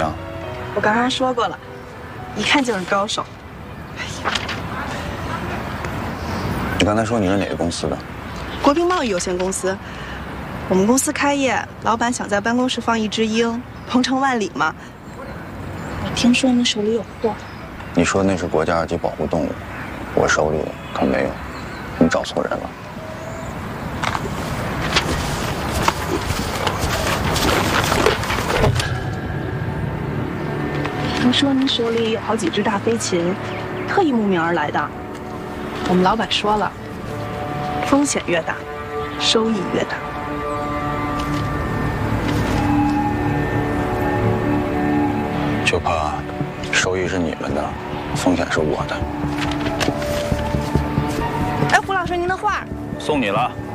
样？ 我刚刚说过了，一看就是高手。 你刚才说你是哪个公司的？ 国宾贸易有限公司。我们公司开业，老板想在办公室放一只鹰，鹏程万里嘛。我听说你手里有货。 你说那是国家二级保护动物，我手里可没有，你找错人了。 听说你手里有好几只大飞禽，特意慕名而来的。我们老板说了，风险越大，收益越大。 就怕收益是你们的，风险是我的。 哎，胡老师，您的画送你了。